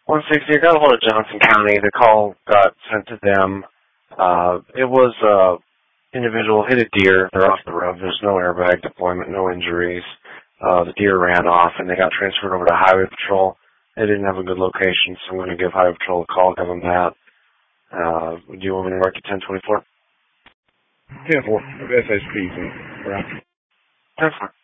160, I got a hold of Johnson County. The call got sent to them. It was individual hit a deer. They're off the road. There's no airbag deployment, no injuries. The deer ran off, and they got transferred over to Highway Patrol. They didn't have a good location, so I'm going to give Highway Patrol a call, give them that. Do you want me to mark it 1024? 10-4. SHP's in. Right. 10-4.